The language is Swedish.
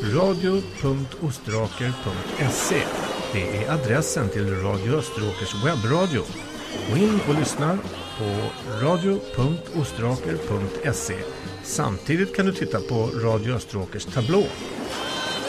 radio.ostraker.se. Det är adressen till Radio Österåkers webbradio. Gå in och lyssna på radio.ostraker.se. Samtidigt kan du titta på Radio Österåkers tablå